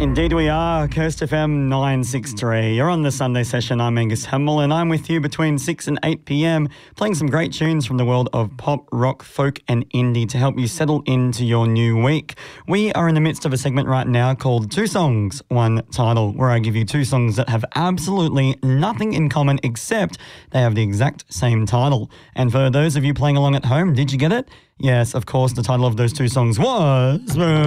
Indeed we are. Coast FM 963. You're on the Sunday session. I'm Angus Hamill and I'm with you between 6 and 8 p.m, playing some great tunes from the world of pop, rock, folk and indie to help you settle into your new week. We are in the midst of a segment right now called Two Songs, One Title, where I give you two songs that have absolutely nothing in common except they have the exact same title. And for those of you playing along at home, did you get it? Yes, of course, the title of those two songs was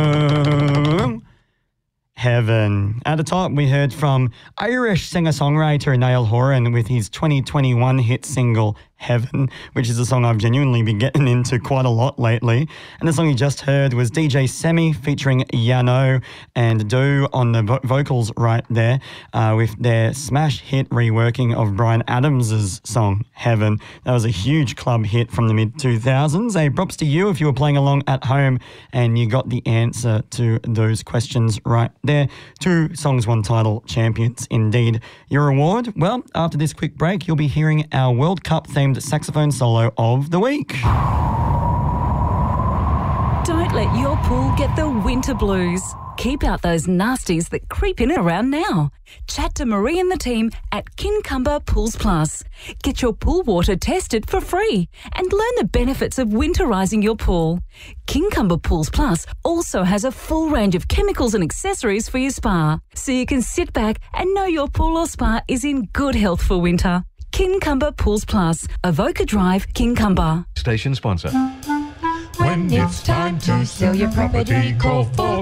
Heaven. At the top, we heard from Irish singer-songwriter Niall Horan with his 2021 hit single, Heaven, which is a song I've genuinely been getting into quite a lot lately. And the song you just heard was DJ Semi featuring Yano and Do on the vocals right there with their smash hit reworking of Bryan Adams' song, Heaven. That was a huge club hit from the mid-2000s. Hey, props to you if you were playing along at home and you got the answer to those questions right there. Two songs, one title champions indeed. Your reward? Well, after this quick break, you'll be hearing our World Cup themed saxophone solo of the week. Don't let your pool get the winter blues. Keep out those nasties that creep in around now. Chat to Marie and the team at Kincumber Pools Plus. Get your pool water tested for free and learn the benefits of winterising your pool. Kincumber Pools Plus also has a full range of chemicals and accessories for your spa, so you can sit back and know your pool or spa is in good health for winter. Kincumber Pools Plus, Avoca Drive, Kincumber. Station sponsor. When it's time to sell your property, call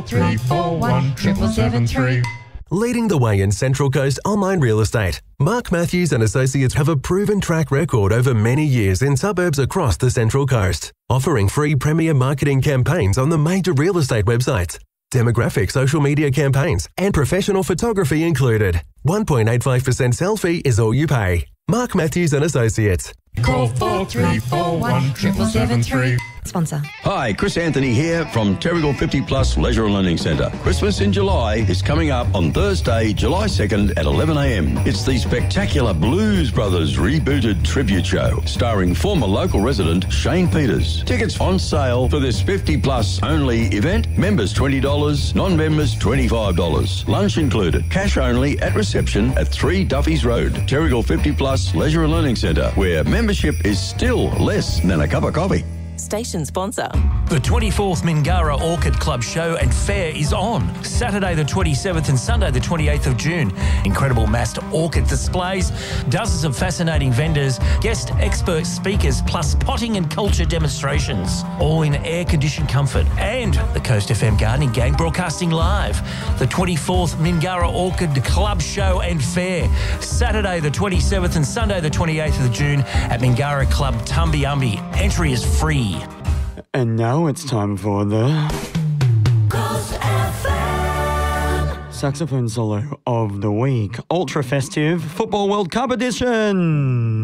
4341 7773. Leading the way in Central Coast online real estate, Mark Matthews and Associates have a proven track record over many years in suburbs across the Central Coast, offering free premier marketing campaigns on the major real estate websites, demographic social media campaigns, and professional photography included. 1.85% sell fee is all you pay. Mark Matthews and Associates. Call 4341 7773. Sponsor. Hi, Chris Anthony here from Terrigal 50 Plus Leisure and Learning Centre. Christmas in July is coming up on Thursday, July 2nd at 11 a.m. It's the spectacular Blues Brothers rebooted tribute show starring former local resident Shane Peters. Tickets on sale for this 50 plus only event. Members $20, non-members $25. Lunch included. Cash only at reception at 3 Duffy's Road. Terrigal 50 Plus Leisure and Learning Centre, where membership is still less than a cup of coffee. Station sponsor. The 24th Mingara Orchid Club Show and Fair is on Saturday the 27th and Sunday the 28th of June. Incredible massed orchid displays, dozens of fascinating vendors, guest expert speakers, plus potting and culture demonstrations, all in air-conditioned comfort. And the Coast FM Gardening Gang broadcasting live. The 24th Mingara Orchid Club Show and Fair, Saturday the 27th and Sunday the 28th of June at Mingara Club Tumbiumbi. Entry is free. And now it's time for the Coast FM saxophone solo of the week. Ultra festive Football World Cup edition.